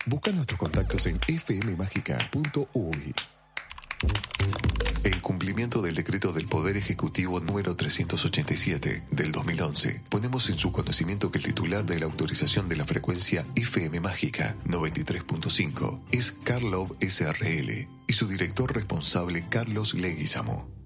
Busca nuestros contactos en fmmagica.uy. En cumplimiento del decreto del Poder Ejecutivo número 387 del 2011, ponemos en su conocimiento que el titular de la autorización de la frecuencia FM Mágica 93.5 es Karlov SRL y su director responsable Carlos Leguizamo.